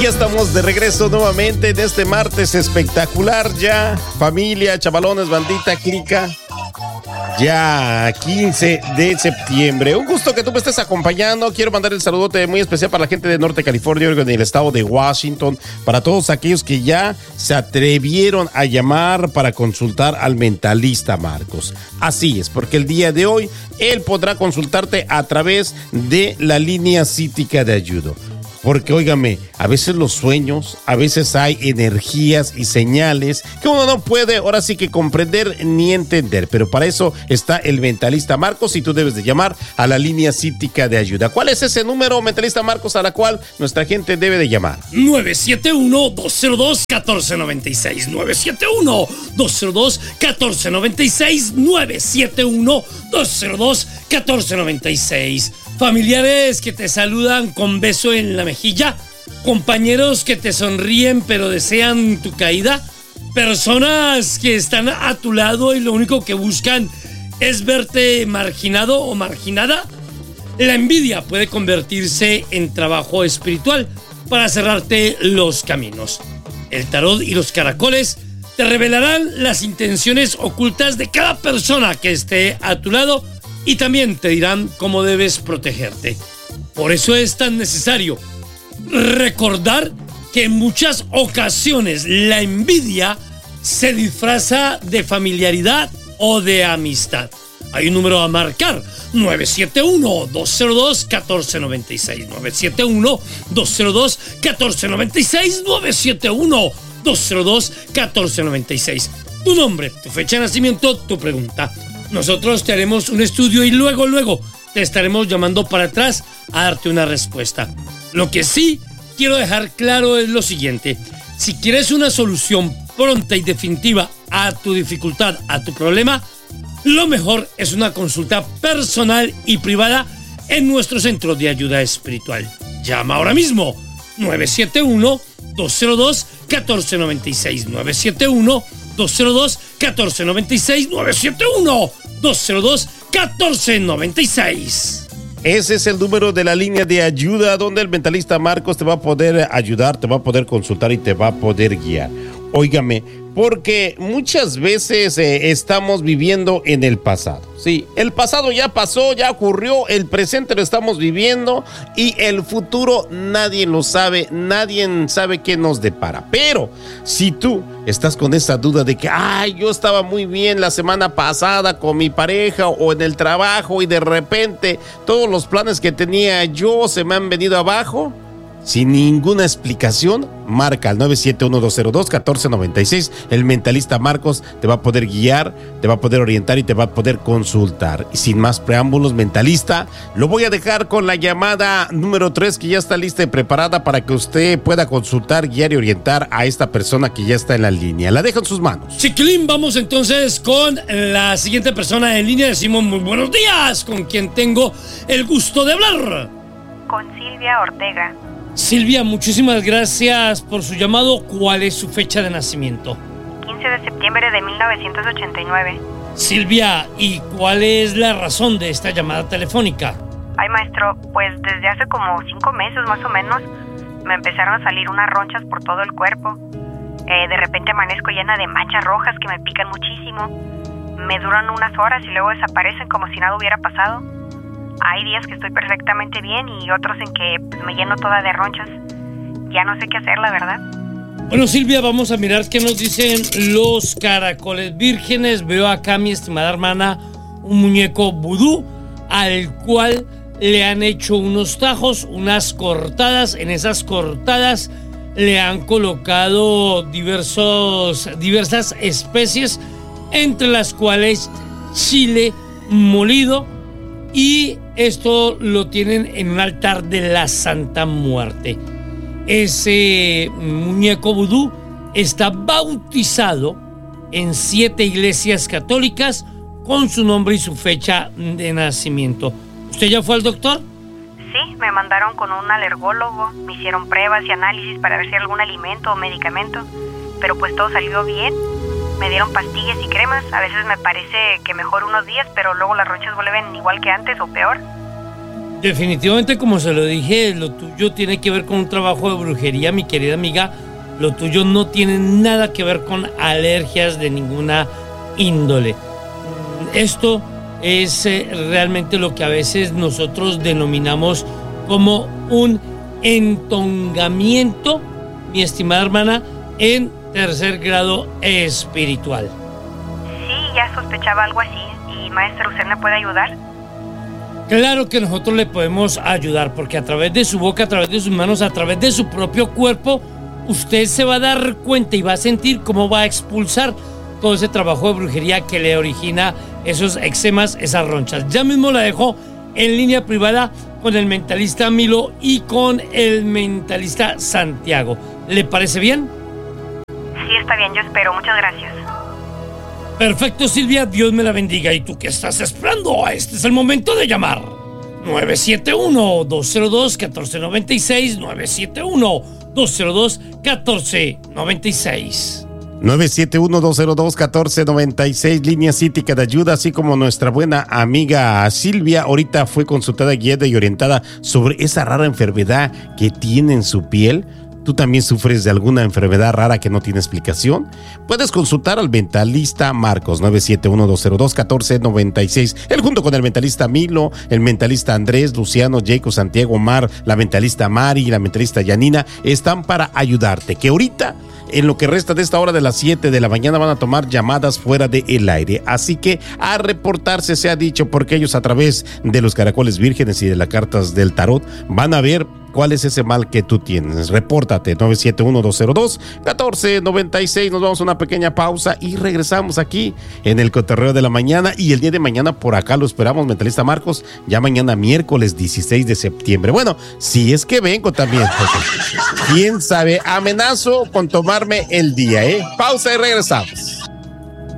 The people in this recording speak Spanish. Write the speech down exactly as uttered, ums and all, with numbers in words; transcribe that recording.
estamos de regreso nuevamente en este martes espectacular ya. Familia, chavalones, bandita, clica. Ya, quince de septiembre. Un gusto que tú me estés acompañando. Quiero mandar el saludote muy especial para la gente de Norte California, Oregon y el estado de Washington. Para todos aquellos que ya se atrevieron a llamar para consultar al mentalista Marcos. Así es, porque el día de hoy él podrá consultarte a través de la línea cítica de ayuda. Porque, óigame, a veces los sueños, a veces hay energías y señales que uno no puede ahora sí que comprender ni entender. Pero para eso está el mentalista Marcos y tú debes de llamar a la línea cítica de ayuda. ¿Cuál es ese número, mentalista Marcos, a la cual nuestra gente debe de llamar? nueve siete uno, dos cero dos, uno cuatro nueve seis. nueve siete uno, dos cero dos, uno cuatro nueve seis. nueve siete uno, dos cero dos, uno cuatro nueve seis. Familiares que te saludan con beso en la mejilla, compañeros que te sonríen pero desean tu caída, personas que están a tu lado y lo único que buscan es verte marginado o marginada. La envidia puede convertirse en trabajo espiritual para cerrarte los caminos. El tarot y los caracoles te revelarán las intenciones ocultas de cada persona que esté a tu lado y también te dirán cómo debes protegerte. Por eso es tan necesario recordar que en muchas ocasiones la envidia se disfraza de familiaridad o de amistad. Hay un número a marcar: nueve siete uno, dos cero dos, uno cuatro nueve seis. nueve siete uno, dos cero dos, uno cuatro nueve seis. nueve siete uno, dos cero dos, uno cuatro nueve seis. Tu nombre, tu fecha de nacimiento, tu pregunta. Nosotros te haremos un estudio y luego, luego te estaremos llamando para atrás a darte una respuesta. Lo que sí quiero dejar claro es lo siguiente: si quieres una solución pronta y definitiva a tu dificultad, a tu problema, lo mejor es una consulta personal y privada en nuestro centro de ayuda espiritual. Llama ahora mismo: nueve siete uno, dos cero dos, uno cuatro nueve seis. nueve siete uno, dos cero dos, uno cuatro nueve seis. nueve siete uno, dos cero dos, uno cuatro nueve seis. Ese es el número de la línea de ayuda donde el mentalista Marcos te va a poder ayudar, te va a poder consultar y te va a poder guiar. Óigame, porque muchas veces eh, estamos viviendo en el pasado. Sí, el pasado ya pasó, ya ocurrió, el presente lo estamos viviendo y el futuro nadie lo sabe, nadie sabe qué nos depara. Pero si tú estás con esa duda de que, ay, yo estaba muy bien la semana pasada con mi pareja o en el trabajo y de repente todos los planes que tenía yo se me han venido abajo, sin ninguna explicación, marca al nueve siete uno, dos cero dos, uno cuatro nueve seis. El mentalista Marcos te va a poder guiar, te va a poder orientar y te va a poder consultar. Y sin más preámbulos, mentalista, lo voy a dejar con la llamada número tres, que ya está lista y preparada para que usted pueda consultar, guiar y orientar a esta persona que ya está en la línea. La dejo en sus manos. Chiquilín, vamos entonces con la siguiente persona en línea. Decimos muy buenos días, con quien tengo el gusto de hablar. Con Silvia Ortega. Silvia, muchísimas gracias por su llamado. ¿Cuál es su fecha de nacimiento? quince de septiembre de mil novecientos ochenta y nueve. Silvia, ¿y cuál es la razón de esta llamada telefónica? Ay, maestro, pues desde hace como cinco meses más o menos me empezaron a salir unas ronchas por todo el cuerpo. Eh, de repente amanezco llena de manchas rojas que me pican muchísimo. Me duran unas horas y luego desaparecen como si nada hubiera pasado. Hay días que estoy perfectamente bien y otros en que pues, me lleno toda de ronchas. Ya no sé qué hacer, la verdad. Bueno, Silvia, vamos a mirar qué nos dicen los caracoles vírgenes. Veo acá, mi estimada hermana, un muñeco vudú al cual le han hecho unos tajos, unas cortadas. En esas cortadas le han colocado diversos, diversas especies, entre las cuales chile molido, y esto lo tienen en un altar de la Santa Muerte. Ese muñeco vudú está bautizado en siete iglesias católicas con su nombre y su fecha de nacimiento. ¿Usted ya fue al doctor? Sí, me mandaron con un alergólogo, me hicieron pruebas y análisis para ver si hay algún alimento o medicamento, pero pues todo salió bien. Me dieron pastillas y cremas, a veces me parece que mejor unos días, pero luego las ronchas vuelven igual que antes o peor. Definitivamente, como se lo dije, lo tuyo tiene que ver con un trabajo de brujería, mi querida amiga. Lo tuyo no tiene nada que ver con alergias de ninguna índole. Esto es eh, realmente lo que a veces nosotros denominamos como un entongamiento, mi estimada hermana, en tercer grado espiritual. Sí, ya sospechaba algo así. Y maestro, ¿usted me puede ayudar? Claro que nosotros le podemos ayudar, porque a través de su boca, a través de sus manos, a través de su propio cuerpo, usted se va a dar cuenta y va a sentir cómo va a expulsar todo ese trabajo de brujería que le origina esos eczemas, esas ronchas. Ya mismo la dejo en línea privada con el mentalista Milo y con el mentalista Santiago. ¿Le parece bien? Sí, está bien, yo espero. Muchas gracias. Perfecto, Silvia, Dios me la bendiga. ¿Y tú qué estás esperando? Este es el momento de llamar. nueve siete uno, dos cero dos, uno cuatro nueve seis, nueve siete uno, dos cero dos, uno cuatro nueve seis. nueve siete uno, dos cero dos, uno cuatro nueve seis, línea cítica de ayuda, así como nuestra buena amiga Silvia ahorita fue consultada, guiada y orientada sobre esa rara enfermedad que tiene en su piel. ¿Tú también sufres de alguna enfermedad rara que no tiene explicación? Puedes consultar al mentalista Marcos, nueve siete uno, dos cero dos, uno cuatro nueve seis. Él junto con el mentalista Milo, el mentalista Andrés, Luciano, Jacob, Santiago, Mar, la mentalista Mari y la mentalista Yanina están para ayudarte. Que ahorita, en lo que resta de esta hora de las siete de la mañana, van a tomar llamadas fuera del aire. Así que a reportarse se ha dicho, porque ellos a través de los caracoles vírgenes y de las cartas del tarot van a ver cuál es ese mal que tú tienes. Repórtate, nueve siete uno, dos cero dos, uno cuatro nueve seis. Nos vamos a una pequeña pausa y regresamos aquí en el cotorreo de la mañana. Y el día de mañana por acá lo esperamos, mentalista Marcos, ya mañana miércoles dieciséis de septiembre. Bueno, si es que vengo también, porque quién sabe, amenazo con tomarme el día, ¿eh? Pausa y regresamos.